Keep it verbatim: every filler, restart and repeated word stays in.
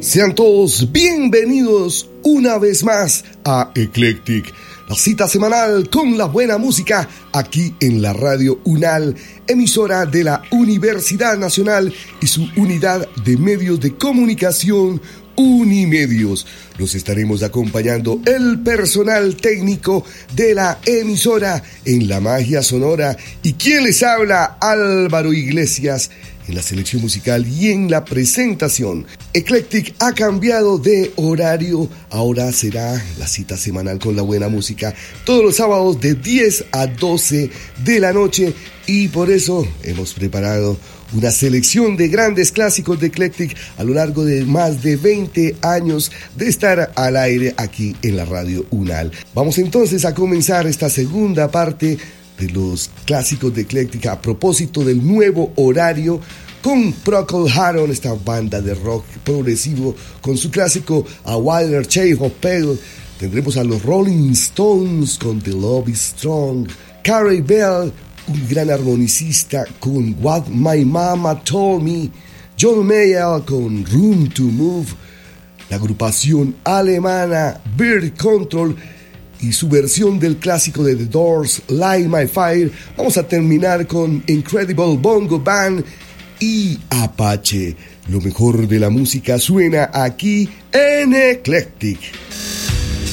Sean todos bienvenidos una vez más a Eclectic, la cita semanal con la buena música aquí en la Radio UNAL, emisora de la Universidad Nacional y su unidad de medios de comunicación Unimedios. Los estaremos acompañando el personal técnico de la emisora en la magia sonora y quien les habla, Álvaro Iglesias, en la selección musical y en la presentación. Eclectic ha cambiado de horario, ahora será la cita semanal con la buena música todos los sábados de diez a doce de la noche y por eso hemos preparado una selección de grandes clásicos de Eclectic a lo largo de más de veinte años de estar al aire aquí en la Radio UNAL. Vamos entonces a comenzar esta segunda parte de los clásicos de Eclectic a propósito del nuevo horario con Procol Harum, esta banda de rock progresivo, con su clásico A Wilder Shade of Pale. Tendremos a los Rolling Stones con The Love is Strong, Carey Bell, un gran armonicista con What My Mama Told Me, John Mayer con Room to Move, la agrupación alemana Bird Control y su versión del clásico de The Doors, Light My Fire. Vamos a terminar con Incredible Bongo Band y Apache. Lo mejor de la música suena aquí en Eclectic.